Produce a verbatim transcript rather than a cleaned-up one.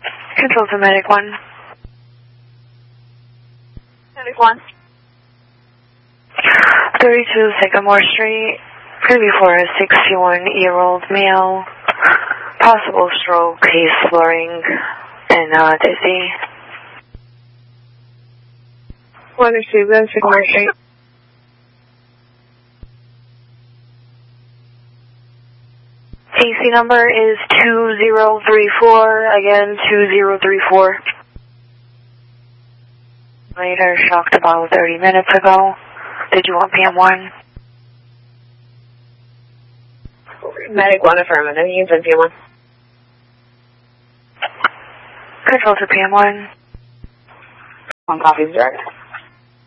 Control to Medic one. Medic one. thirty-two Sycamore Street. Privy for a sixty-one-year-old male. Possible stroke, he's slurring and uh, dizzy. one two, go to Sycamore Street. A C number is two zero three four, again two zero three four. Later, shocked about thirty minutes ago. Did you want P M one? Medic one affirmative, you can send P M one. Control to P M one. One copies direct.